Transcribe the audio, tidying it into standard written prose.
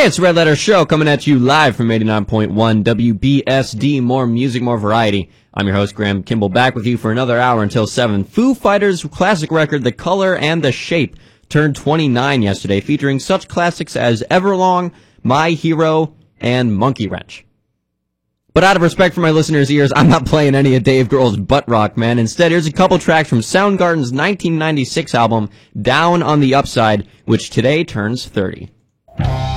It's Red Letter Show coming at you live from 89.1 WBSD. More music, more variety. I'm your host, Graham Kimball, back with you for another hour until 7. Foo Fighters' classic record, The Color and the Shape, turned 29 yesterday, featuring such classics as Everlong, My Hero, and Monkey Wrench. But out of respect for my listeners' ears, I'm not playing any of Dave Grohl's butt rock, man. Instead, here's a couple tracks from Soundgarden's 1996 album, Down on the Upside, which today turns 30.